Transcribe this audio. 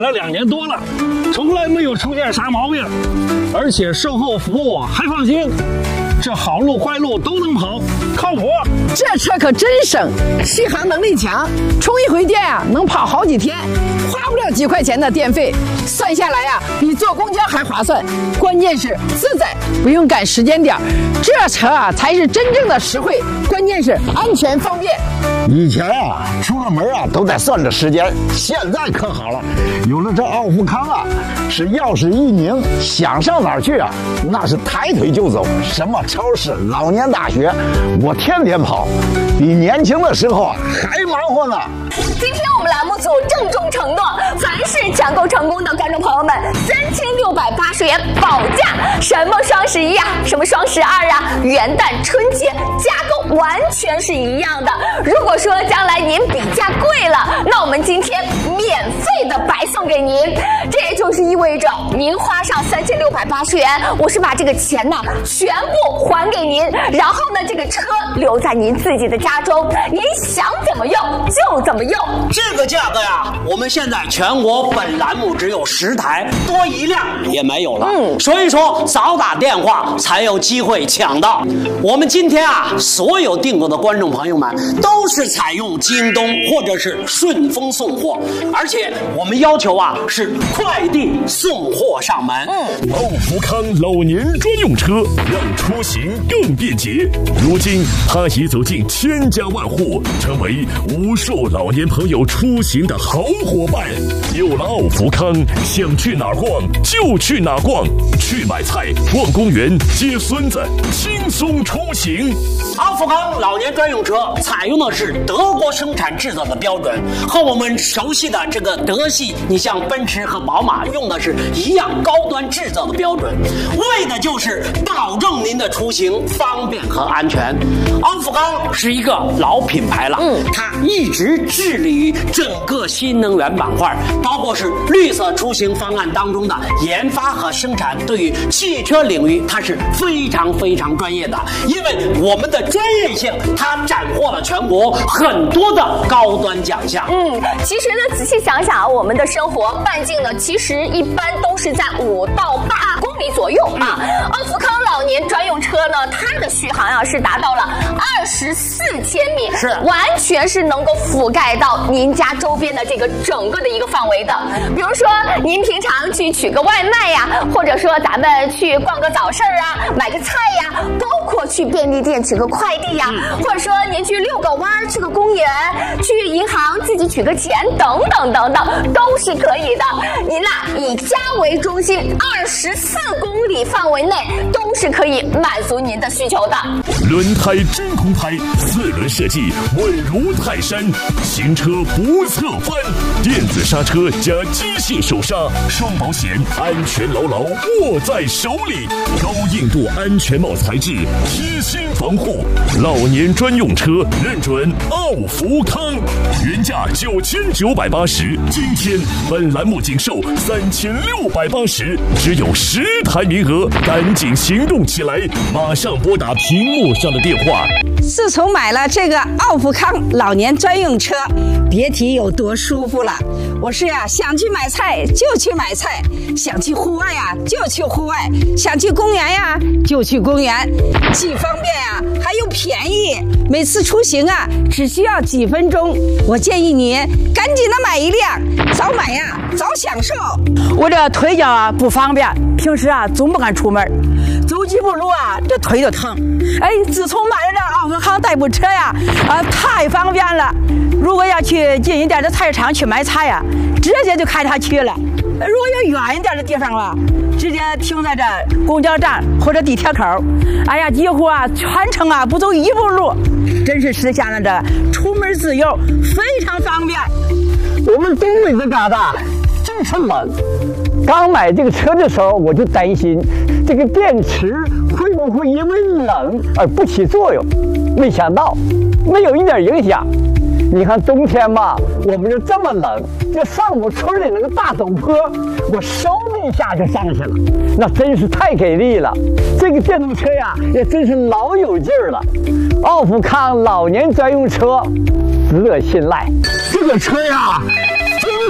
了2年多了，从来没有出现啥毛病，而且售后服务还放心。这好路坏路都能跑，靠谱。 这车可真省，续航能力强，充一回电啊能跑好几天，花不了几块钱的电费，算下来呀比坐公交还划算。关键是自在，不用赶时间点，这车啊才是真正的实惠，关键是安全方便。 以前啊出了门啊都得算着时间，现在可好了，有了这奥富康啊，是钥匙一拧，想上哪儿去啊那是抬腿就走，什么超市、老年大学，我天天跑，比年轻的时候啊还忙活呢。 今天我们栏目组郑重承诺，凡是抢购成功的观众朋友们，3680元保价。什么双11啊，什么双12啊，元旦、春节，价格完全是一样的。如果说将来您比价贵了，那我们今天免费的白送给您。这也就是意味着您花上3680元，我是把这个钱呢全部还给您，然后呢这个车留在您自己的家中，您想怎么用就怎么用。 这个价格呀，我们现在全国本栏目只有10台，多一辆也没有了。所以说早打电话才有机会抢到。我们今天啊，所有订购的观众朋友们都是采用京东或者是顺丰送货，而且我们要求啊是快递送货上门。 奥富康老年专用车，让出行更便捷。如今它已走进千家万户，成为无数老年朋友出行的好伙伴。有了奥富康，想去哪儿逛就去哪儿逛，去买菜、逛公园、接孙子，轻松出行。 奥富康老年专用车采用的是德国生产制造的标准，和我们熟悉的这个德系，你像奔驰和宝马用的是一样高端制造的标准，为的就是保证您的出行方便和安全。奥富康是一个老品牌了，它一直致力于整个新能源板块，包括是绿色出行方案当中的研发和生产，对于汽车领域它是非常非常专业的，因为我们的专业性，它斩获了全国很多的高端奖项。 其实呢，仔细想想啊，我们的生活半径呢，其实一般都是在5到8公里左右啊。奥富康老年专用车呢，它的续航啊是达到了24千米， 是完全是能够覆盖到您家周边的这个整个的一个范围的。比如说您平常去取个外卖呀，或者说咱们去逛个早市啊，买个菜呀，包括去便利店取个快递呀，或者说您去遛个弯儿，去个公园，去银行自己取个钱，等等等等，都是可以的。您以家为中心，24公里范围内都是可以满足您的需求的。 轮胎真空胎，4轮设计稳如泰山，行车不侧翻，电子刹车加机械手刹，双保险，安全牢牢握在手里，高硬度安全帽材质，贴心防护，老年专用车认准奥富康，原价9980，今天本栏目仅售3680，只有10台名额，赶紧行动起来，马上拨打屏幕上的电话。 自从买了这个奥富康老年专用车，别提有多舒服了。我是想去买菜就去买菜，想去户外就去户外，想去公园就去公园，既方便还又便宜。每次出行只需要几分钟。我建议你赶紧的买一辆，早买早享受。 我这腿脚不方便，平时总不敢出门，走几步路这腿就疼。自从买了这奥富康代步车太方便了。如果要去近一点的菜市场去买菜直接就开它去了。如果要远一点的地方直接停在这公交站或者地铁口，几乎全程不走一步路，真是实现了这出门自由，非常方便。 我们东北这旮瘩真是冷，刚买这个车的时候我就担心这个电池会不会因为冷而不起作用，没想到没有一点影响。你看冬天吧，我们就这么冷，就上我村里那个大陡坡，我嗖的一下就上去了，那真是太给力了。这个电动车也真是老有劲儿了。奥富康老年专用车值得信赖。这个车